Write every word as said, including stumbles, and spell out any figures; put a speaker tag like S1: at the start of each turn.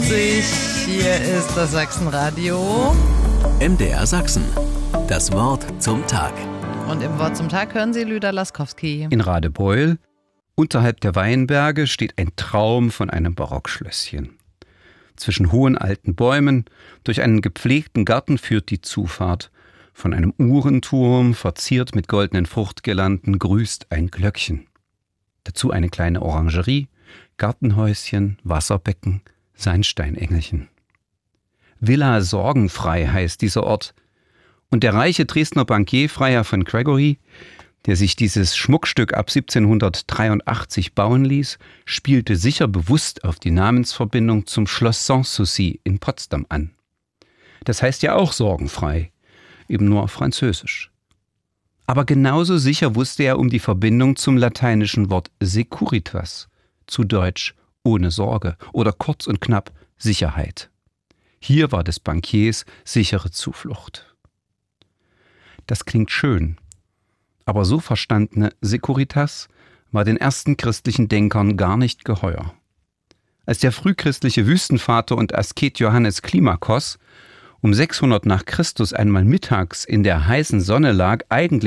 S1: fünfundsiebzig. Hier ist das Sachsenradio.
S2: M D R Sachsen. Das Wort zum Tag.
S1: Und im Wort zum Tag hören Sie Lüder Laskowski.
S3: In Radebeul, unterhalb der Weinberge, steht ein Traum von einem Barockschlösschen. Zwischen hohen alten Bäumen, durch einen gepflegten Garten führt die Zufahrt. Von einem Uhrenturm, verziert mit goldenen Fruchtgirlanden, grüßt ein Glöckchen. Dazu eine kleine Orangerie, Gartenhäuschen, Wasserbecken, Sandsteinengelchen. Villa Sorgenfrei heißt dieser Ort. Und der reiche Dresdner Bankier Freiherr von Gregory, der sich dieses Schmuckstück ab siebzehnhundertdreiundachtzig bauen ließ, spielte sicher bewusst auf die Namensverbindung zum Schloss Sanssouci in Potsdam an. Das heißt ja auch sorgenfrei, eben nur auf Französisch. Aber genauso sicher wusste er um die Verbindung zum lateinischen Wort Securitas, zu Deutsch ohne Sorge oder kurz und knapp Sicherheit. Hier war des Bankiers sichere Zuflucht. Das klingt schön, aber so verstandene Securitas war den ersten christlichen Denkern gar nicht geheuer. Als der frühchristliche Wüstenvater und Asket Johannes Klimakos um sechshundert nach Christus einmal mittags in der heißen Sonne lag, eigentlich